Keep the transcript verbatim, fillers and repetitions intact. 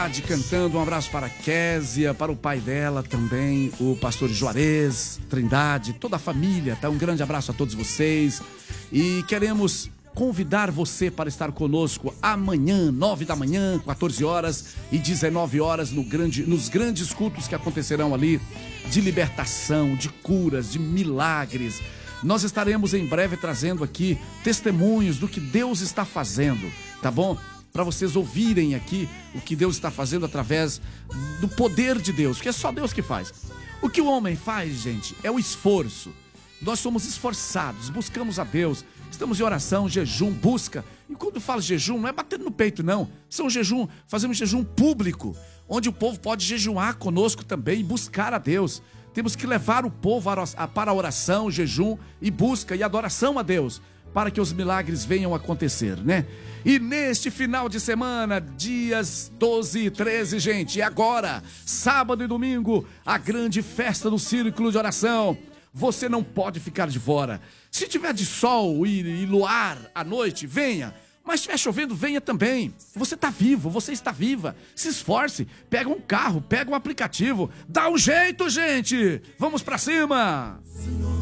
Cantando, um abraço para a Késia, para o pai dela também, o pastor Juarez, Trindade, toda a família, tá? Um grande abraço a todos vocês. E queremos convidar você para estar conosco amanhã, nove da manhã, quatorze horas e dezenove horas, no grande, nos grandes cultos que acontecerão ali, de libertação, de curas, de milagres. Nós estaremos em breve trazendo aqui testemunhos do que Deus está fazendo, tá bom? Para vocês ouvirem aqui o que Deus está fazendo através do poder de Deus, porque é só Deus que faz. O que o homem faz, gente, é o esforço. Nós somos esforçados, buscamos a Deus, estamos em oração, jejum, busca. E quando falo jejum, não é batendo no peito, não. São jejum, fazemos jejum público, onde o povo pode jejuar conosco também e buscar a Deus. Temos que levar o povo para a oração, jejum e busca e adoração a Deus, para que os milagres venham a acontecer, né? E neste final de semana, dias doze e treze, gente, e agora, sábado e domingo, a grande festa do Círculo de Oração. Você não pode ficar de fora. Se tiver de sol e, e luar à noite, venha. Mas se estiver chovendo, venha também. Você está vivo, você está viva. Se esforce, pega um carro, pega um aplicativo. Dá um jeito, gente! Vamos pra cima!